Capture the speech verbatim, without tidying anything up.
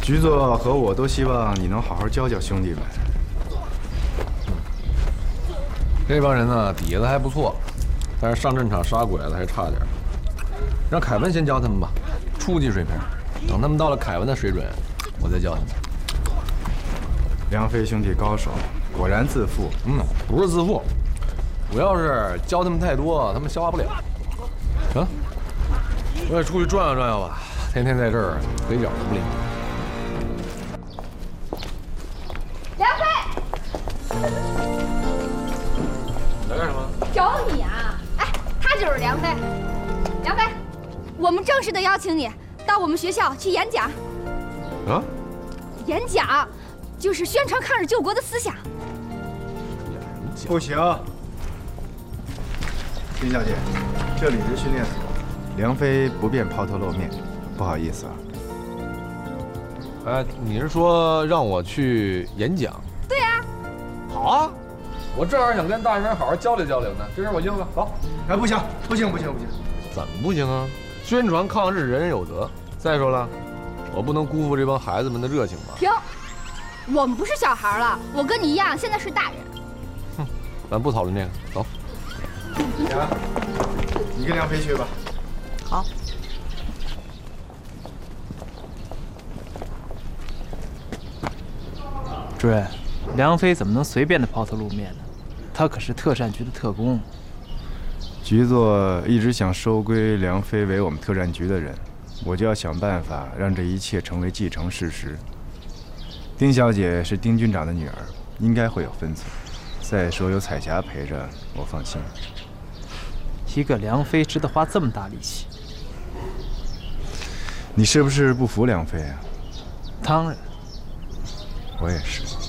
局座和我都希望你能好好教教兄弟们。 这帮人呢，底子还不错，但是上阵场杀鬼子还差点。让凯文先教他们吧，初级水平。等他们到了凯文的水准，我再教他们。 梁飞兄弟高手，果然自负。 嗯，不是自负，主要是教他们太多，他们消化不了。行，我也出去转悠转悠吧，天天在这儿腿脚都不灵。 梁飞， 你来干什么？ 找你啊！哎，他就是梁飞。梁飞，我们正式的邀请你到我们学校去演讲。 啊？ 演讲，就是宣传抗日救国的思想。 不行，丁小姐，这里是训练所，梁飞不便抛头露面，不好意思啊。 哎，你是说让我去演讲？ 对呀、啊。 好啊，我正好想跟大学生好好交流交流呢。这事我应了，走。 哎，不行，不行，不行，不行。 怎么不行啊？宣传抗日，人人有责。再说了，我不能辜负这帮孩子们的热情吧？ 停，我们不是小孩了，我跟你一样，现在是大人。 哼，咱不讨论这个，走。 娘，你跟梁飞去吧。 好。 主任，梁飞怎么能随便的抛头露面呢？他可是特战局的特工。 局座一直想收归梁飞为我们特战局的人，我就要想办法让这一切成为既成事实。丁小姐是丁军长的女儿，应该会有分寸。再说有彩霞陪着，我放心。 一个梁飞值得花这么大力气？ 你是不是不服梁飞啊？ 当然。 我也是。